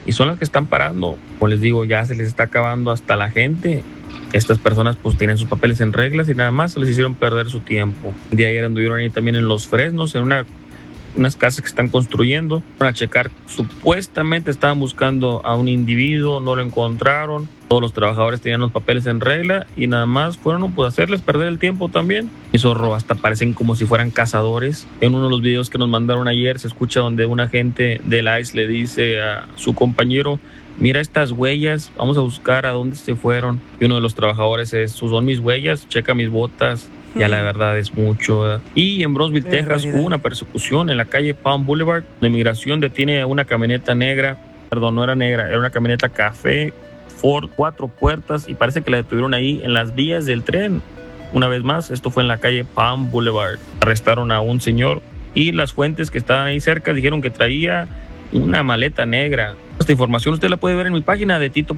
y son las que están parando. Como les digo, ya se les está acabando hasta la gente. Estas personas pues tienen sus papeles en reglas y nada más se les hicieron perder su tiempo. El día de ayer anduvieron ahí también en Los Fresnos, en unas casas que están construyendo para checar. Supuestamente estaban buscando a un individuo, no lo encontraron. Todos los trabajadores tenían los papeles en regla y nada más fueron pues hacerles perder el tiempo también. Y zorro, hasta parecen como si fueran cazadores. En uno de los videos que nos mandaron ayer se escucha donde un agente del ICE le dice a su compañero: mira estas huellas, vamos a buscar a dónde se fueron. Y uno de los trabajadores son mis huellas, checa mis botas. Ya la verdad es mucho, ¿verdad? Y en Brownsville, Texas, hubo una persecución en la calle Palm Boulevard. La inmigración detiene una camioneta negra, perdón, no era negra, era una camioneta café Ford 4 puertas y parece que la detuvieron ahí en las vías del tren. Una vez más, esto fue en la calle Palm Boulevard. Arrestaron a un señor y las fuentes que estaban ahí cerca dijeron que traía una maleta negra. Esta información usted la puede ver en mi página de Tito.